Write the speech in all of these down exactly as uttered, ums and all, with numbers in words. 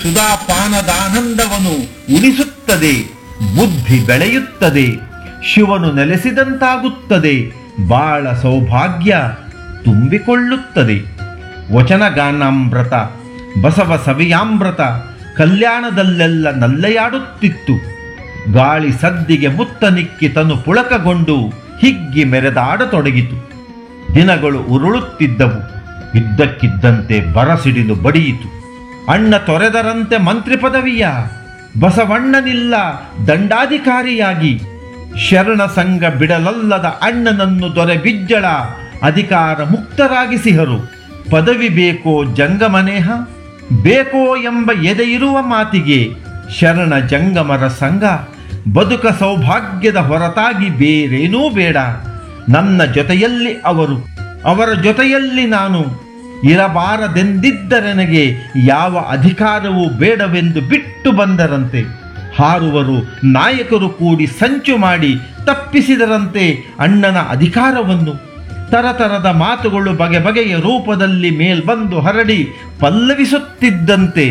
ಸುಧಾಪಾನದಾನಂದವನು ಉಳಿಸುತ್ತದೆ, ಬುದ್ಧಿ ಬೆಳೆಯುತ್ತದೆ, ಶಿವನು ನೆಲೆಸಿದಂತಾಗುತ್ತದೆ, ಬಾಳ ಸೌಭಾಗ್ಯ ತುಂಬಿಕೊಳ್ಳುತ್ತದೆ. ವಚನಗಾನಾಮೃತ ಬಸವ ಸವಿಯಾಮೃತ ಕಲ್ಯಾಣದಲ್ಲೆಲ್ಲ ನಲ್ಲೆಯಾಡುತ್ತಿತ್ತು. ಗಾಳಿ ಸದ್ದಿಗೆ ಮುತ್ತನಿಕ್ಕಿ ತನು ಪುಳಕಗೊಂಡು ಹಿಗ್ಗಿ ಮೆರೆದಾಡತೊಡಗಿತು. ದಿನಗಳು ಉರುಳುತ್ತಿದ್ದವು. ಇದ್ದಕ್ಕಿದ್ದಂತೆ ಬರಸಿಡಿಲು ಬಡಿಯಿತು. ಅಣ್ಣ ತೊರೆದರಂತೆ ಮಂತ್ರಿ ಪದವಿಯ, ಬಸವಣ್ಣನಿಲ್ಲ ದಂಡಾಧಿಕಾರಿಯಾಗಿ. ಶರಣ ಸಂಘ ಬಿಡಲಲ್ಲದ ಅಣ್ಣನನ್ನು ದೊರೆ ಬಿಜ್ಜಳ ಅಧಿಕಾರ ಮುಕ್ತರಾಗಿಸಿಹರು. ಪದವಿ ಬೇಕೋ ಜಂಗಮನೇಹ, ಬೇಕೋ ಎಂಬ ಎದೆಯಿರುವ ಮಾತಿಗೆ ಶರಣ ಜಂಗಮರ ಸಂಘ ಬದುಕ ಸೌಭಾಗ್ಯದ ಹೊರತಾಗಿ ಬೇರೇನೂ ಬೇಡ. ನನ್ನ ಜೊತೆಯಲ್ಲಿ ಅವರು, ಅವರ ಜೊತೆಯಲ್ಲಿ ನಾನು ಇರಬಾರದೆಂದಿದ್ದರೆನಗೆ ಯಾವ ಅಧಿಕಾರವೂ ಬೇಡವೆಂದು ಬಿಟ್ಟು ಬಂದರಂತೆ. ಹಾರುವರು ನಾಯಕರು ಕೂಡಿ ಸಂಚು ಮಾಡಿ ತಪ್ಪಿಸಿದರಂತೆ ಅಣ್ಣನ ಅಧಿಕಾರವನ್ನು. ತರತರದ ಮಾತುಗಳು ಬಗೆ ಬಗೆಯ ರೂಪದಲ್ಲಿ ಮೇಲ್ಬಂದು ಹರಡಿ ಪಲ್ಲವಿಸುತ್ತಿದ್ದಂತೆ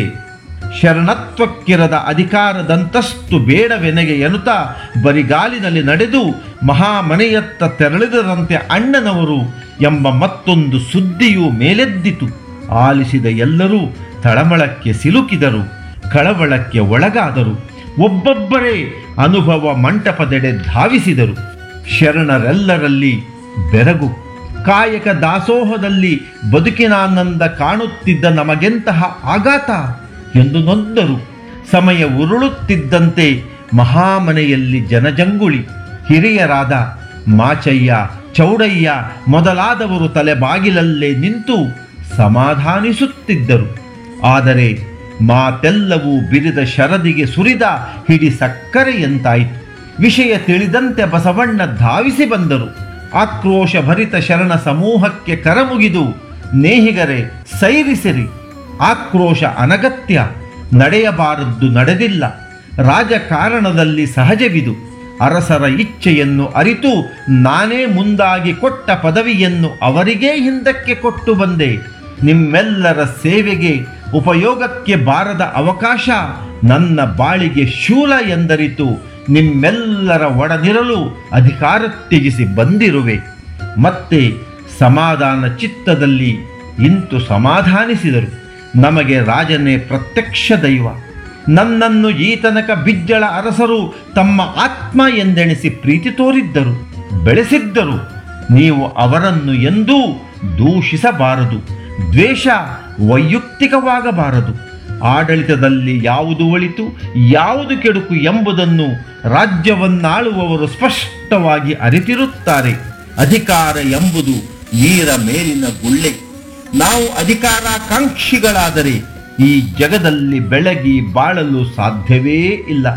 ಶರಣತ್ವಕ್ಕಿರದ ಅಧಿಕಾರದಂತಸ್ತು ಬೇಡವೆನಗೆ ಎನ್ನುತ್ತಾ ಬರಿಗಾಲಿನಲ್ಲಿ ನಡೆದು ಮಹಾಮನೆಯತ್ತ ತೆರಳಿದರಂತೆ ಅಣ್ಣನವರು ಎಂಬ ಮತ್ತೊಂದು ಸುದ್ದಿಯು ಮೇಲೆದ್ದಿತು. ಆಲಿಸಿದ ಎಲ್ಲರೂ ತಳಮಳಕ್ಕೆ ಸಿಲುಕಿದರು, ಕಳವಳಕ್ಕೆ ಒಳಗಾದರು. ಒಬ್ಬೊಬ್ಬರೇ ಅನುಭವ ಮಂಟಪದೆಡೆ ಧಾವಿಸಿದರು. ಶರಣರೆಲ್ಲರಲ್ಲಿ ಬೆರಗು. ಕಾಯಕ ದಾಸೋಹದಲ್ಲಿ ಬದುಕಿನಾನಂದ ಕಾಣುತ್ತಿದ್ದ ನಮಗೆಂತಹ ಆಘಾತ ಎಂದು ನೊಂದರು. ಸಮಯ ಉರುಳುತ್ತಿದ್ದಂತೆ ಮಹಾಮನೆಯಲ್ಲಿ ಜನಜಂಗುಳಿ. ಹಿರಿಯರಾದ ಮಾಚಯ್ಯ, ಚೌಡಯ್ಯ ಮೊದಲಾದವರು ತಲೆಬಾಗಿಲಲ್ಲೇ ನಿಂತು ಸಮಾಧಾನಿಸುತ್ತಿದ್ದರು. ಆದರೆ ಮಾತೆಲ್ಲವೂ ಬಿರಿದ ಶರದಿಗೆ ಸುರಿದ ಹಿಡಿ ಸಕ್ಕರೆಯಂತಾಯಿತು. ವಿಷಯ ತಿಳಿದಂತೆ ಬಸವಣ್ಣ ಧಾವಿಸಿ ಬಂದರು. ಆಕ್ರೋಶ ಭರಿತ ಶರಣ ಸಮೂಹಕ್ಕೆ ಕರಮುಗಿದು, ನೇಹಿಗರೆ ಸೈರಿಸಿರಿ, ಆಕ್ರೋಶ ಅನಗತ್ಯ, ನಡೆಯಬಾರದ್ದು ನಡೆದಿಲ್ಲ. ರಾಜಕಾರಣದಲ್ಲಿ ಸಹಜವಿದು. ಅರಸರ ಇಚ್ಛೆಯನ್ನು ಅರಿತು ನಾನೇ ಮುಂದಾಗಿ ಕೊಟ್ಟ ಪದವಿಯನ್ನು ಅವರಿಗೇ ಹಿಂದಕ್ಕೆ ಕೊಟ್ಟು ಬಂದೆ. ನಿಮ್ಮೆಲ್ಲರ ಸೇವೆಗೆ ಉಪಯೋಗಕ್ಕೆ ಬಾರದ ಅವಕಾಶ ನನ್ನ ಬಾಳಿಗೆ ಶೂಲ ಎಂದರಿತು ನಿಮ್ಮೆಲ್ಲರ ಒಡನಿರಲು ಅಧಿಕಾರ ತ್ಯಜಿಸಿ ಬಂದಿರುವೆ. ಮತ್ತೆ ಸಮಾಧಾನ ಚಿತ್ತದಲ್ಲಿ ಇಂತು ಸಮಾಧಾನಿಸಿದರು. ನಮಗೆ ರಾಜನೇ ಪ್ರತ್ಯಕ್ಷ ದೈವ. ನನ್ನನ್ನು ಈ ತನಕ ಬಿಜ್ಜಳ ಅರಸರು ತಮ್ಮ ಆತ್ಮ ಎಂದೆಣಿಸಿ ಪ್ರೀತಿ ತೋರಿದ್ದರು, ಬೆಳೆಸಿದ್ದರು. ನೀವು ಅವರನ್ನು ಎಂದೂ ದೂಷಿಸಬಾರದು. ದ್ವೇಷ ವೈಯಕ್ತಿಕವಾಗಬಾರದು. ಆಡಳಿತದಲ್ಲಿ ಯಾವುದು ಒಳಿತು, ಯಾವುದು ಕೆಡುಕು ಎಂಬುದನ್ನು ರಾಜ್ಯವನ್ನಾಳುವವರು ಸ್ಪಷ್ಟವಾಗಿ ಅರಿತಿರುತ್ತಾರೆ. ಅಧಿಕಾರ ಎಂಬುದು ನೀರ ಮೇಲಿನ ಗುಳ್ಳೆ. ನಾವು ಅಧಿಕಾರಾಕಾಂಕ್ಷಿಗಳಾದರೆ ಈ ಜಗದಲ್ಲಿ ಬೆಳಗಿ ಬಾಳಲು ಸಾಧ್ಯವೇ ಇಲ್ಲ.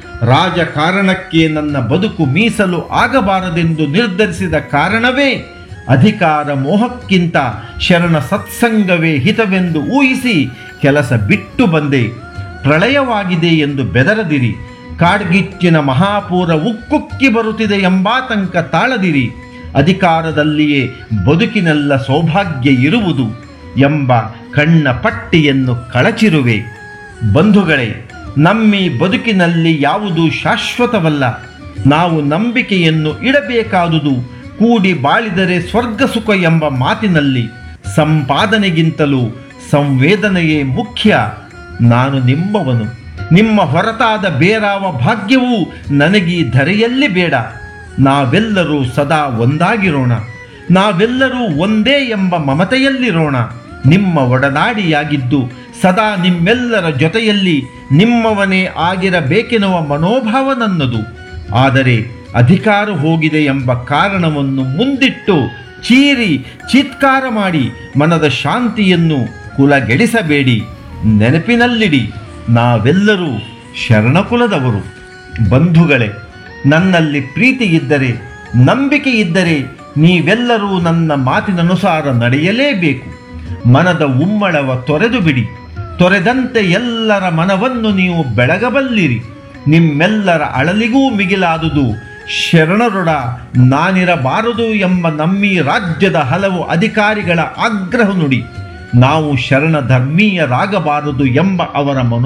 ರಾಜಕಾರಣಕ್ಕೆ ನನ್ನ ಬದುಕು ಮೀಸಲು ಆಗಬಾರದೆಂದು ನಿರ್ಧರಿಸಿದ ಕಾರಣವೇ ಅಧಿಕಾರ ಮೋಹಕ್ಕಿಂತ ಶರಣ ಸತ್ಸಂಗವೇ ಹಿತವೆಂದು ಊಹಿಸಿ ಕೆಲಸ ಬಿಟ್ಟು ಬಂದೆ. ಪ್ರಳಯವಾಗಿದೆ ಎಂದು ಬೆದರದಿರಿ. ಕಾಡ್ಗಿಚ್ಚಿನ ಮಹಾಪೂರ ಉಕ್ಕುಕ್ಕಿ ಬರುತ್ತಿದೆ ಎಂಬಾತಂಕ ತಾಳದಿರಿ. ಅಧಿಕಾರದಲ್ಲಿಯೇ ಬದುಕಿನೆಲ್ಲ ಸೌಭಾಗ್ಯ ಇರುವುದು ಎಂಬ ಕಣ್ಣ ಪಟ್ಟಿಯನ್ನು ಕಳಚಿರುವೆ. ಬಂಧುಗಳೇ, ನಮ್ಮಿ ಬದುಕಿನಲ್ಲಿ ಯಾವುದೂ ಶಾಶ್ವತವಲ್ಲ. ನಾವು ನಂಬಿಕೆಯನ್ನು ಇಡಬೇಕಾದುದು ಕೂಡಿ ಬಾಳಿದರೆ ಸ್ವರ್ಗ ಸುಖ ಎಂಬ ಮಾತಿನಲ್ಲಿ. ಸಂಪಾದನೆಗಿಂತಲೂ ಸಂವೇದನೆಯೇ ಮುಖ್ಯ. ನಾನು ನಿಮ್ಮವನು. ನಿಮ್ಮ ಹೊರತಾದ ಬೇರಾವ ಭಾಗ್ಯವೂ ನನಗೀ ಧರೆಯಲ್ಲಿ ಬೇಡ. ನಾವೆಲ್ಲರೂ ಸದಾ ಒಂದಾಗಿರೋಣ. ನಾವೆಲ್ಲರೂ ಒಂದೇ ಎಂಬ ಮಮತೆಯಲ್ಲಿರೋಣ. ನಿಮ್ಮ ಒಡನಾಡಿಯಾಗಿದ್ದು ಸದಾ ನಿಮ್ಮೆಲ್ಲರ ಜೊತೆಯಲ್ಲಿ ನಿಮ್ಮವನೇ ಆಗಿರಬೇಕೆನ್ನುವ ಮನೋಭಾವ ನನ್ನದು. ಆದರೆ ಅಧಿಕಾರ ಹೋಗಿದೆ ಎಂಬ ಕಾರಣವನ್ನು ಮುಂದಿಟ್ಟು ಚೀರಿ ಚೀತ್ಕಾರ ಮಾಡಿ ಮನದ ಶಾಂತಿಯನ್ನು ಕುಲಗೆಡಿಸಬೇಡಿ. ನೆನಪಿನಲ್ಲಿಡಿ, ನಾವೆಲ್ಲರೂ ಶರಣಕುಲದವರು. ಬಂಧುಗಳೇ, ನನ್ನಲ್ಲಿ ಪ್ರೀತಿ ಇದ್ದರೆ, ನಂಬಿಕೆ ಇದ್ದರೆ ನೀವೆಲ್ಲರೂ ನನ್ನ ಮಾತಿನನುಸಾರ ನಡೆಯಲೇಬೇಕು. ಮನದ ಉಮ್ಮಳವ ತೊರೆದು ಬಿಡಿ. ತೊರೆದಂತೆ ಎಲ್ಲರ ಮನವನ್ನು ನೀವು ಬೆಳಗಬಲ್ಲಿರಿ. ನಿಮ್ಮೆಲ್ಲರ ಅಳಲಿಗೂ ಮಿಗಿಲಾದುದು ಶರಣರೊಡ ನಾನಿರಬಾರದು ಎಂಬ ನಮ್ಮೀ ರಾಜ್ಯದ ಹಲವು ಅಧಿಕಾರಿಗಳ ಆಗ್ರಹ ನುಡಿ. ನಾವು ಶರಣ ಧರ್ಮೀಯರಾಗಬಾರದು ಎಂಬ ಅವರ ಮನೋ